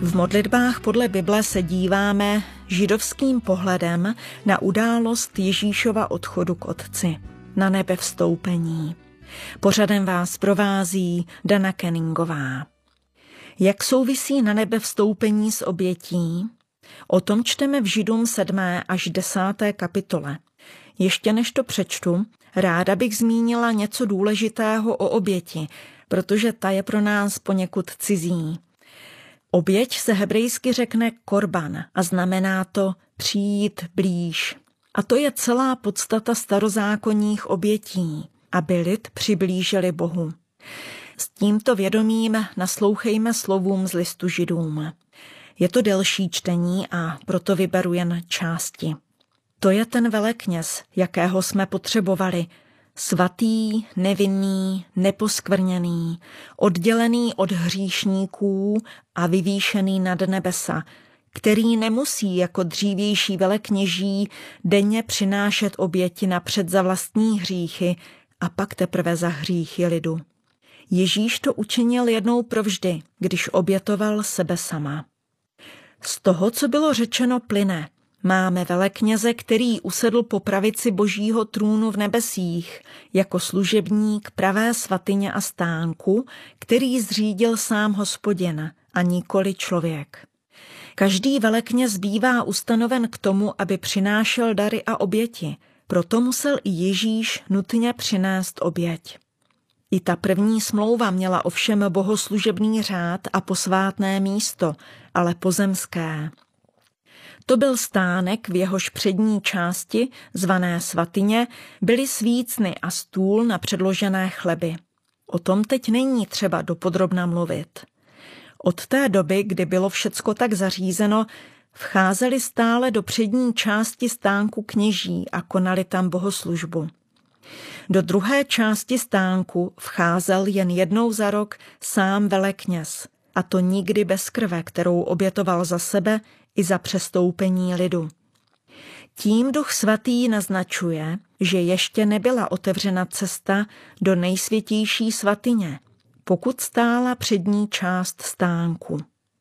V modlitbách podle Bible se díváme židovským pohledem na událost Ježíšova odchodu k Otci, na nebevstoupení. Pořadem vás provází Dana Kenningová. Jak souvisí na nebevstoupení s obětí? O tom čteme v Židům 7. až 10. kapitole. Ještě než to přečtu, ráda bych zmínila něco důležitého o oběti, protože ta je pro nás poněkud cizí. Oběť se hebrejsky řekne korban a znamená to přijít blíž. A to je celá podstata starozákonních obětí, aby lid přiblížili Bohu. S tímto vědomím naslouchejme slovům z listu Židům. Je to delší čtení a proto vyberu jen části. To je ten velekněz, jakého jsme potřebovali. Svatý, nevinný, neposkvrněný, oddělený od hříšníků a vyvýšený nad nebesa, který nemusí jako dřívější velekněží denně přinášet oběti napřed za vlastní hříchy a pak teprve za hříchy lidu. Ježíš to učinil jednou provždy, když obětoval sebe sama. Z toho, co bylo řečeno, plyne. Máme velekněze, který usedl po pravici Božího trůnu v nebesích, jako služebník pravé svatyně a stánku, který zřídil sám Hospodin a nikoli člověk. Každý velekněz bývá ustanoven k tomu, aby přinášel dary a oběti, proto musel i Ježíš nutně přinést oběť. I ta první smlouva měla ovšem bohoslužebný řád a posvátné místo, ale pozemské. To byl stánek, v jehož přední části, zvané svatyně, byly svícny a stůl na předložené chleby. O tom teď není třeba dopodrobna mluvit. Od té doby, kdy bylo všecko tak zařízeno, vcházeli stále do přední části stánku kněží a konali tam bohoslužbu. Do druhé části stánku vcházel jen jednou za rok sám velekněz, a to nikdy bez krve, kterou obětoval za sebe i za přestoupení lidu. Tím Duch Svatý naznačuje, že ještě nebyla otevřena cesta do nejsvětější svatyně, pokud stála přední část stánku.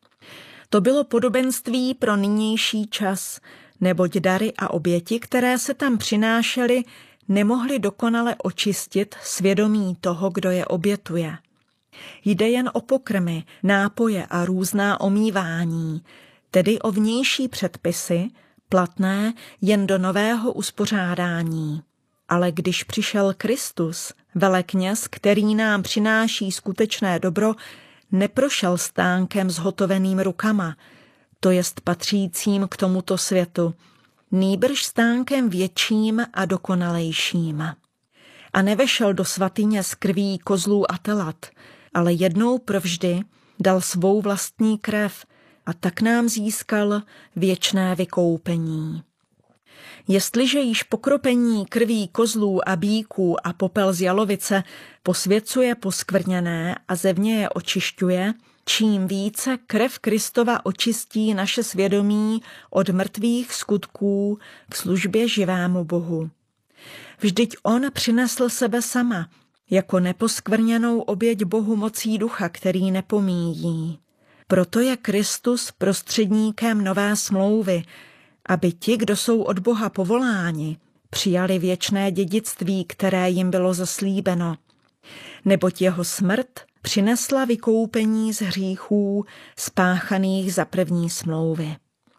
To bylo podobenství pro nynější čas, neboť dary a oběti, které se tam přinášely, nemohli dokonale očistit svědomí toho, kdo je obětuje. Jde jen o pokrmy, nápoje a různá omývání, tedy o vnější předpisy, platné jen do nového uspořádání. Ale když přišel Kristus, velekněz, který nám přináší skutečné dobro, neprošel stánkem zhotoveným rukama, to jest patřícím k tomuto světu, nýbrž stánkem větším a dokonalejším. A nevešel do svatyně z krví kozlů a telat, ale jednou provždy dal svou vlastní krev a tak nám získal věčné vykoupení. Jestliže již pokropení krví kozlů a býků a popel z jalovice posvěcuje poskvrněné a zevně je očišťuje, čím více krev Kristova očistí naše svědomí od mrtvých skutků k službě živému Bohu. Vždyť on přinesl sebe sama, jako neposkvrněnou oběť Bohu mocí ducha, který nepomíjí. Proto je Kristus prostředníkem nové smlouvy, aby ti, kdo jsou od Boha povoláni, přijali věčné dědictví, které jim bylo zaslíbeno. Neboť jeho smrt přinesla vykoupení z hříchů spáchaných za první smlouvy.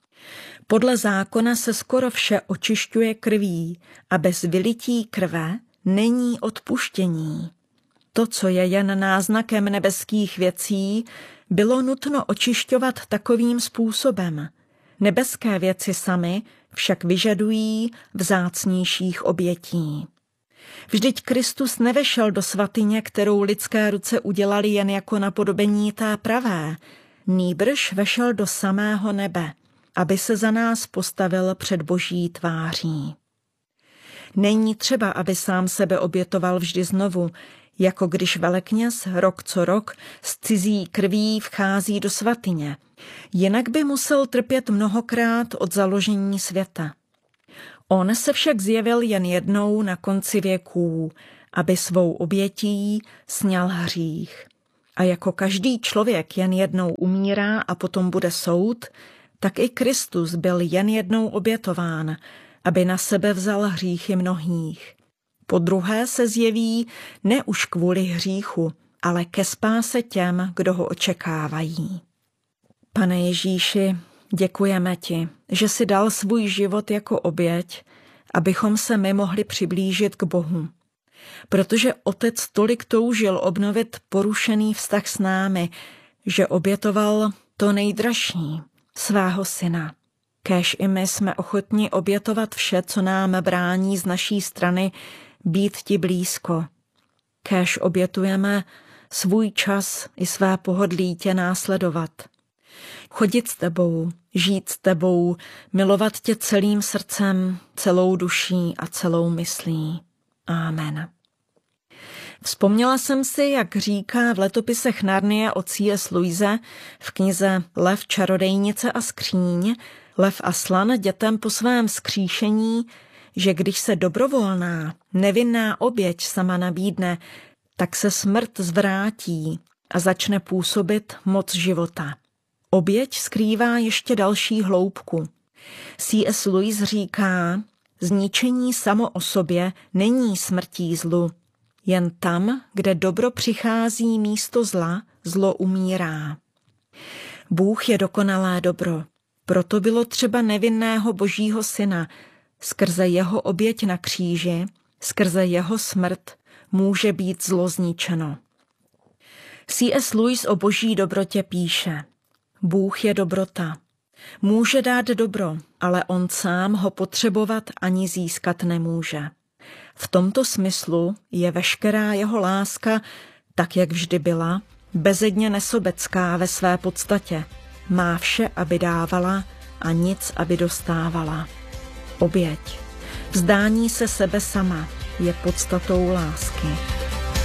Podle zákona se skoro vše očišťuje krví a bez vylití krve není odpuštění. To, co je jen náznakem nebeských věcí, bylo nutno očišťovat takovým způsobem. Nebeské věci samy však vyžadují vzácnějších obětí. Vždyť Kristus nevešel do svatyně, kterou lidské ruce udělali jen jako napodobení té pravé, nýbrž vešel do samého nebe, aby se za nás postavil před Boží tváří. Není třeba, aby sám sebe obětoval vždy znovu, jako když velekněz rok co rok s cizí krví vchází do svatyně. Jinak by musel trpět mnohokrát od založení světa. On se však zjevil jen jednou na konci věků, aby svou obětí sňal hřích. A jako každý člověk jen jednou umírá a potom bude soud, tak i Kristus byl jen jednou obětován, aby na sebe vzal hříchy mnohých. Podruhé se zjeví ne už kvůli hříchu, ale ke spáse těm, kdo ho očekávají. Pane Ježíši, děkujeme ti, že jsi dal svůj život jako oběť, abychom se my mohli přiblížit k Bohu. Protože Otec tolik toužil obnovit porušený vztah s námi, že obětoval to nejdražší, svého syna. Kéž i my jsme ochotni obětovat vše, co nám brání z naší strany být ti blízko. Kéž obětujeme svůj čas i své pohodlí tě následovat. Chodit s tebou, žít s tebou, milovat tě celým srdcem, celou duší a celou myslí. Amen. Vzpomněla jsem si, jak říká v letopisech Narnie o C.S. Lewise v knize Lev, čarodejnice a skříň, Lev Aslan dětem po svém vzkříšení, že když se dobrovolná, nevinná oběť sama nabídne, tak se smrt zvrátí a začne působit moc života. Oběť skrývá ještě další hloubku. C.S. Lewis říká, zničení samo o sobě není smrtí zlu. Jen tam, kde dobro přichází místo zla, zlo umírá. Bůh je dokonalé dobro. Proto bylo třeba nevinného Božího syna. Skrze jeho oběť na kříži, skrze jeho smrt může být zlo zničeno. C.S. Lewis o Boží dobrotě píše: Bůh je dobrota. Může dát dobro, ale on sám ho potřebovat ani získat nemůže. V tomto smyslu je veškerá jeho láska, tak jak vždy byla, bezedně nesobecká ve své podstatě. Má vše, aby dávala a nic, aby dostávala. Oběť, vzdání se sebe sama je podstatou lásky.